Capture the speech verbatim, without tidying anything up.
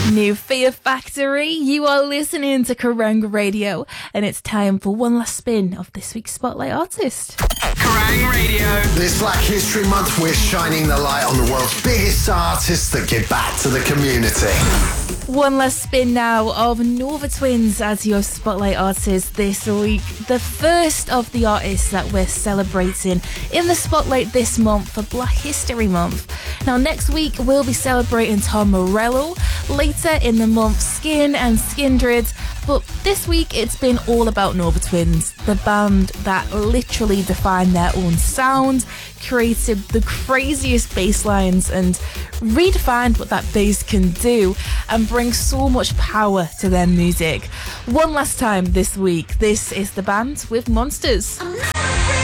New Fear Factory, you are listening to Kerrang Radio, and it's time for one last spin of this week's Spotlight Artist. Kerrang Radio. This Black History Month, we're shining the light on the world's biggest artists that give back to the community. One last spin now of Nova Twins as your Spotlight Artist this week. The first of the artists that we're celebrating in the Spotlight this month for Black History Month. Now, next week we'll be celebrating Tom Morello. Later in the month, Skin and Skindred. But this week it's been all about Nova Twins, the band that literally defined their own sound, created the craziest bass lines and redefined what that bass can do and bring so much power to their music. One last time this week, this is the band with Monsters.